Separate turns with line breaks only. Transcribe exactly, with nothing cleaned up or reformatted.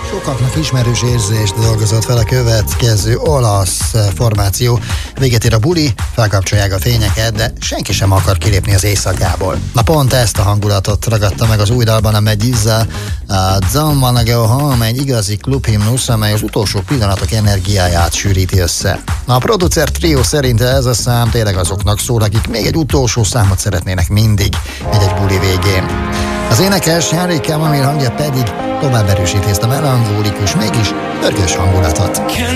Sokaknak ismerős érzést dolgozott fel a következő olasz formáció. Véget ér a buli, felkapcsolják a fényeket, de senki sem akar kilépni az éjszakából. Na pont ezt a hangulatot ragadta meg az új dalban a Medizza, a Don't Wanna Go Home, egy igazi klubhimnusz, amely az utolsó pillanatok energiáját sűríti össze. A producer trió szerint ez a szám tényleg azoknak szól, akik még egy utolsó számot szeretnének mindig egy-egy buli végén. Az énekes Henry Cavill hangja pedig tovább erősíti ezt a melankólikus, mégis pörgős hangulatot.